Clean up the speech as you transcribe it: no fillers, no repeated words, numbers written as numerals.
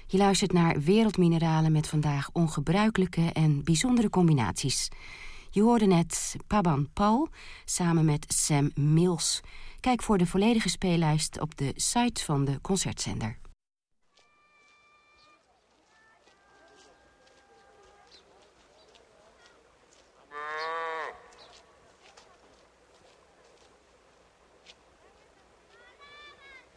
Je luistert naar Wereldmineralen met vandaag ongebruikelijke en bijzondere combinaties. Je hoorde net Paban Paul samen met Sam Mills. Kijk voor de volledige speellijst op de site van de concertzender.